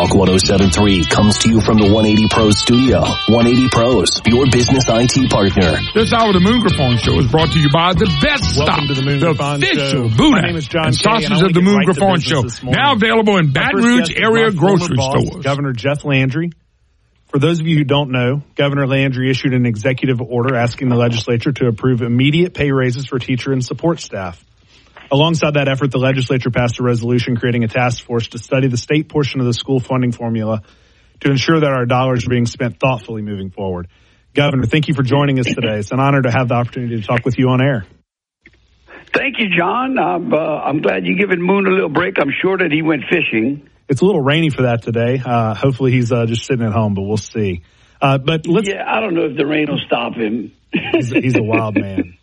Talk 107.3 comes to you from the 180 Pros studio. 180 Pros, your business IT partner. This hour of the Moon Griffon Show is brought to you by the best stop, to the Moon Griffon official Show. Buddha My name is John and Kay, sausage and of the Moon right Griffon Show. Now available in Baton Rouge area grocery stores. Governor Jeff Landry. For those of you who don't know, Governor Landry issued an executive order asking the legislature to approve immediate pay raises for teacher and support staff. Alongside that effort, the legislature passed a resolution creating a task force to study the state portion of the school funding formula to ensure that our dollars are being spent thoughtfully moving forward. Governor, thank you for joining us today. It's an honor to have the opportunity to talk with you on air. Thank you, John. I'm glad you're giving Moon a little break. I'm sure that he went fishing. It's a little rainy for that today. Hopefully he's just sitting at home, but we'll see. I don't know if the rain will stop him. He's a wild man.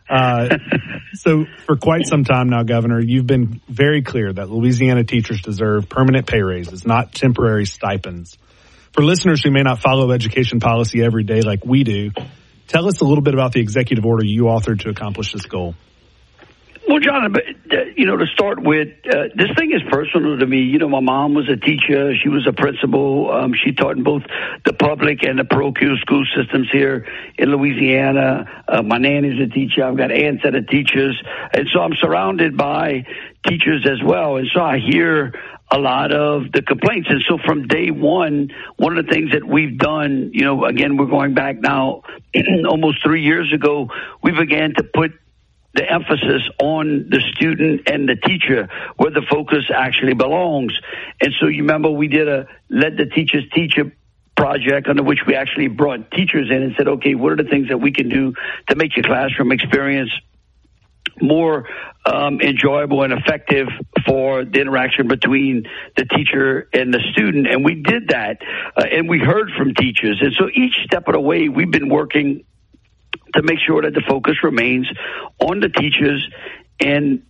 So for quite some time now, Governor, you've been very clear that Louisiana teachers deserve permanent pay raises, not temporary stipends. For listeners who may not follow education policy every day like we do, tell us a little bit about the executive order you authored to accomplish this goal. Well, John, to start with, this thing is personal to me. You know, my mom was a teacher. She was a principal. She taught in both the public and the parochial school systems here in Louisiana. My nanny's a teacher. I've got aunts that are teachers. And so I'm surrounded by teachers as well. And so I hear a lot of the complaints. And so from day one of the things that we've done, again, we're going back now almost 3 years ago, we began to put the emphasis on the student and the teacher, where the focus actually belongs. And so you remember we did a Let the Teachers Teach project under which we actually brought teachers in and said, okay, what are the things that we can do to make your classroom experience more enjoyable and effective for the interaction between the teacher and the student? And we did that, and we heard from teachers. And so each step of the way, we've been working to make sure that the focus remains on the teachers and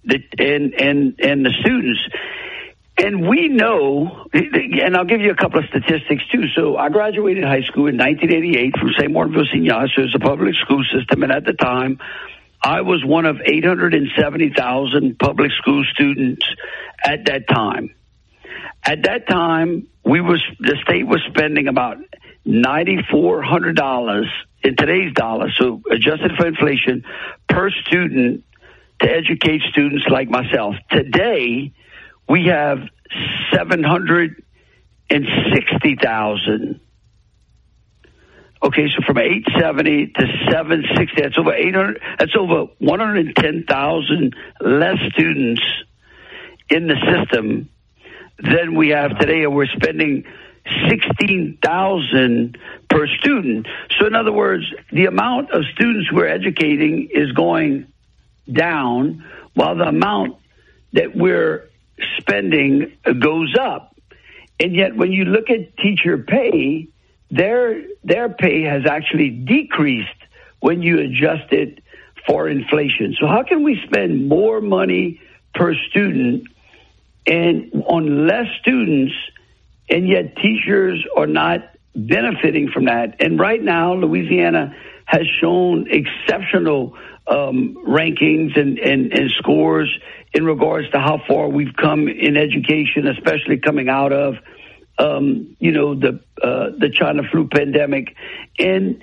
the students. And we know, and I'll give you a couple of statistics too. So I graduated high school in 1988 from St. Martinville Senior. So it's a public school system, and at the time, I was one of 870,000 public school students at that time. At that time, the state was spending about $9,400 in today's dollars, so adjusted for inflation, per student to educate students like myself. Today, we have 760,000. Okay, so from 870 to 760, that's over 800. That's over 110,000 less students in the system than we have today, and we're spending $16,000 per student. So in other words, the amount of students we're educating is going down while the amount that we're spending goes up. And yet when you look at teacher pay, their pay has actually decreased when you adjust it for inflation. So how can we spend more money per student and on less students, and yet teachers are not benefiting from that? And right now, Louisiana has shown exceptional rankings and scores in regards to how far we've come in education, especially coming out of the China flu pandemic, and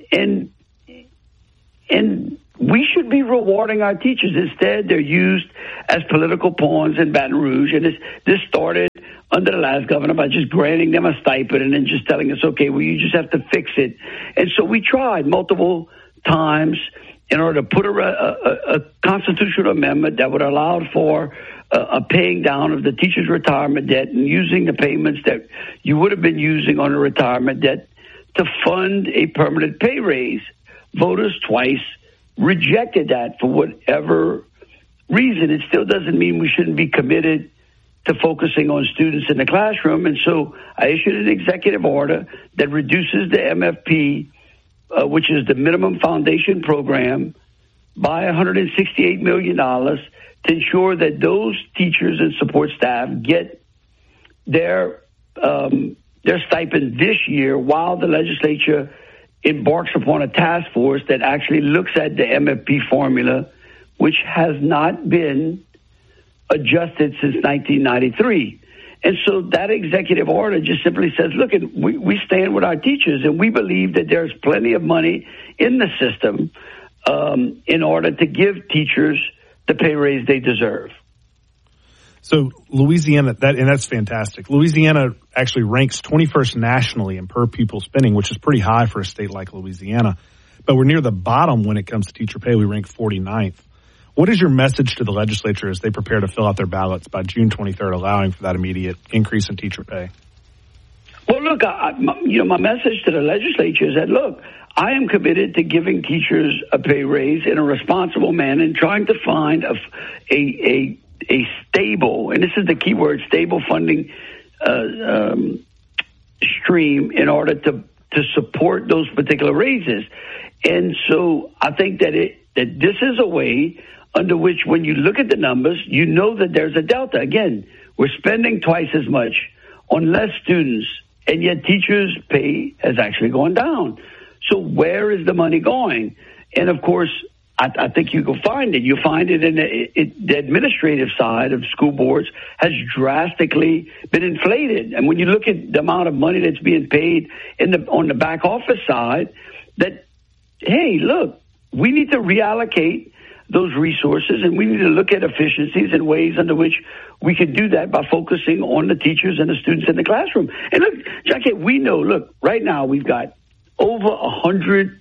we should be rewarding our teachers. Instead, they're used as political pawns in Baton Rouge, and this started under the last governor by just granting them a stipend and then just telling us, okay, well, you just have to fix it. And so we tried multiple times in order to put a constitutional amendment that would allow for a paying down of the teacher's retirement debt and using the payments that you would have been using on a retirement debt to fund a permanent pay raise. Voters twice rejected that for whatever reason. It still doesn't mean we shouldn't be committed to focusing on students in the classroom. And so I issued an executive order that reduces the MFP, which is the minimum foundation program, by $168 million to ensure that those teachers and support staff get their stipend this year, while the legislature embarks upon a task force that actually looks at the MFP formula, which has not been adjusted since 1993. And so that executive order just simply says, look, we stand with our teachers, and we believe that there's plenty of money in the system in order to give teachers the pay raise they deserve. So Louisiana, that's fantastic. Louisiana actually ranks 21st nationally in per pupil spending, which is pretty high for a state like Louisiana. But we're near the bottom when it comes to teacher pay. We rank 49th. What is your message to the legislature as they prepare to fill out their ballots by June 23rd, allowing for that immediate increase in teacher pay? Well, look, my message to the legislature is that, look, I am committed to giving teachers a pay raise in a responsible manner and trying to find a stable, and this is the key word, stable funding stream in order to support those particular raises. And so I think that this is a way under which, when you look at the numbers, you know that there's a delta. Again, we're spending twice as much on less students, and yet teachers' pay has actually gone down. So where is the money going? And of course, I think you can find it. You find it in the administrative side of school boards has drastically been inflated. And when you look at the amount of money that's being paid on the back office side, that, hey, look, we need to reallocate those resources, and we need to look at efficiencies and ways under which we can do that by focusing on the teachers and the students in the classroom. And look, Jackie, we know, look, right now we've got over $150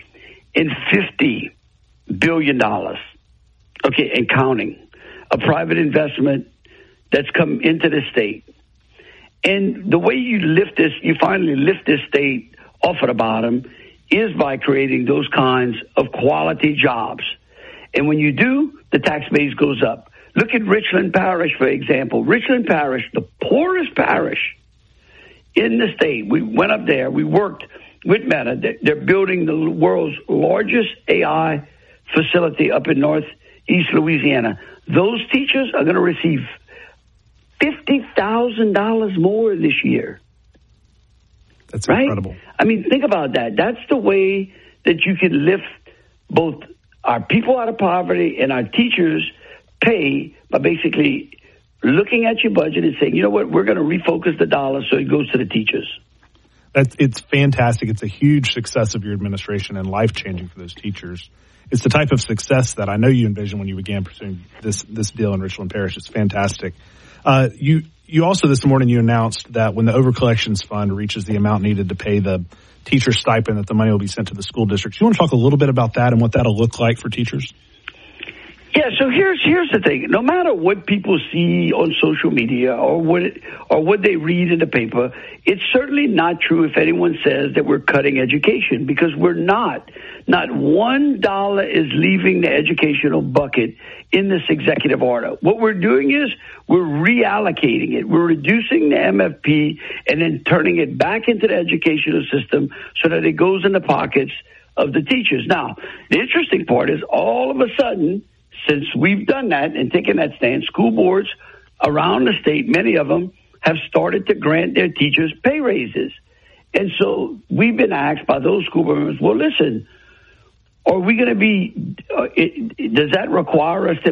billion, okay, and counting, a private investment that's come into the state. And the way you finally lift this state off of the bottom is by creating those kinds of quality jobs. And when you do, the tax base goes up. Look at Richland Parish, for example. Richland Parish, the poorest parish in the state. We went up there. We worked with Meta. They're building the world's largest AI facility up in northeast Louisiana. Those teachers are going to receive $50,000 more this year. That's right? Incredible. I mean, think about that. That's the way that you can lift both our people out of poverty and our teachers' pay by basically looking at your budget and saying, you know what, we're going to refocus the dollar so it goes to the teachers. It's fantastic. It's a huge success of your administration and life-changing for those teachers. It's the type of success that I know you envisioned when you began pursuing this deal in Richland Parish. It's fantastic. You also this morning you announced that when the Overcollections Fund reaches the amount needed to pay the teacher stipend, that the money will be sent to the school districts. You want to talk a little bit about that and what that'll look like for teachers? Yeah, so here's the thing. No matter what people see on social media or what they read in the paper, it's certainly not true if anyone says that we're cutting education, because we're not. Not $1 is leaving the educational bucket in this executive order. What we're doing is we're reallocating it. We're reducing the MFP and then turning it back into the educational system so that it goes in the pockets of the teachers. Now, the interesting part is all of a sudden, since we've done that and taken that stand, school boards around the state, many of them, have started to grant their teachers pay raises. And so we've been asked by those school board members, well, listen, are we going to be, does that require us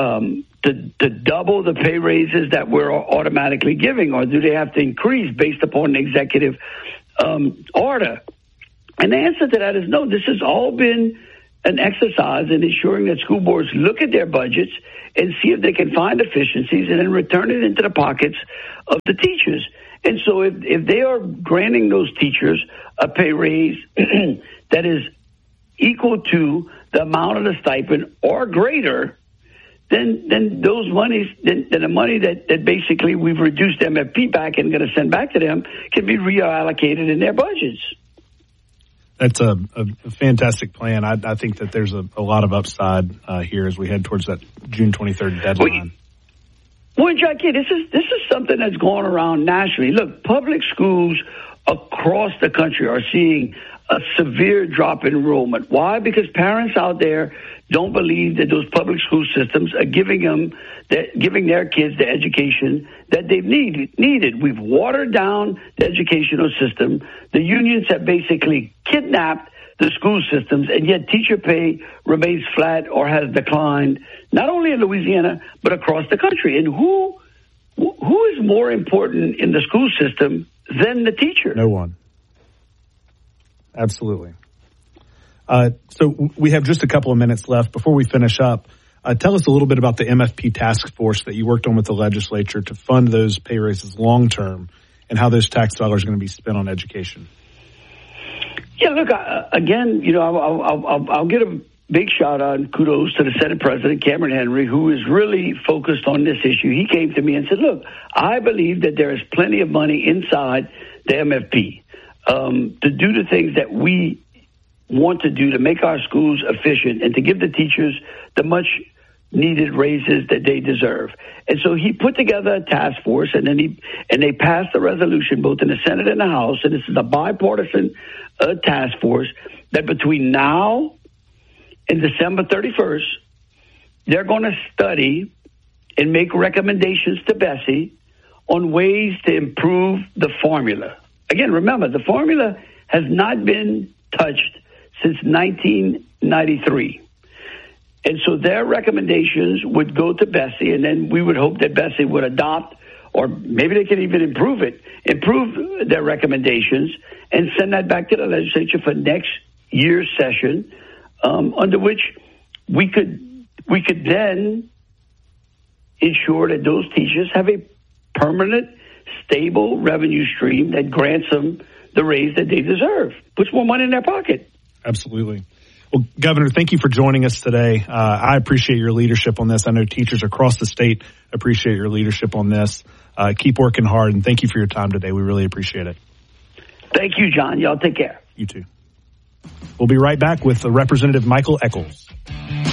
to double the pay raises that we're automatically giving, or do they have to increase based upon the executive order? And the answer to that is no. This has all been an exercise in ensuring that school boards look at their budgets and see if they can find efficiencies and then return it into the pockets of the teachers. And so if they are granting those teachers a pay raise that is equal to the amount of the stipend or greater, then those monies, then the money that basically we've reduced MFP back and going to send back to them can be reallocated in their budgets. That's a fantastic plan. I think that there's a lot of upside here as we head towards that June 23rd deadline. Well, Jackie, this is something that's going around nationally. Look, public schools across the country are seeing a severe drop in enrollment. Why? Because parents out there don't believe that those public school systems are giving their kids the education that they've needed. We've watered down the educational system. The unions have basically kidnapped the school systems, and yet teacher pay remains flat or has declined, not only in Louisiana, but across the country. And who who is more important in the school system than the teacher? No one. Absolutely. So we have just a couple of minutes left. Before we finish up, tell us a little bit about the MFP task force that you worked on with the legislature to fund those pay raises long term, and how those tax dollars are going to be spent on education. Yeah, look, again, I'll get a big shout out and kudos to the Senate President, Cameron Henry, who is really focused on this issue. He came to me and said, look, I believe that there is plenty of money inside the MFP to do the things that we want to do to make our schools efficient and to give the teachers the much needed raises that they deserve. And so he put together a task force, and then they passed the resolution both in the Senate and the House. And this is a bipartisan task force that between now and December 31st, they're going to study and make recommendations to Bessie on ways to improve the formula. Again, remember, the formula has not been touched since 1993. And so their recommendations would go to Bessie, and then we would hope that Bessie would adopt, or maybe they could even improve their recommendations, and send that back to the legislature for next year's session, under which we could then ensure that those teachers have a permanent, stable revenue stream that grants them the raise that they deserve, puts more money in their pocket. Absolutely. Well, Governor, thank you for joining us today. I appreciate your leadership on this. I know teachers across the state appreciate your leadership on this. Keep working hard, and thank you for your time today. We really appreciate it. Thank you, John. Y'all take care. You too. We'll be right back with Representative Michael Echols.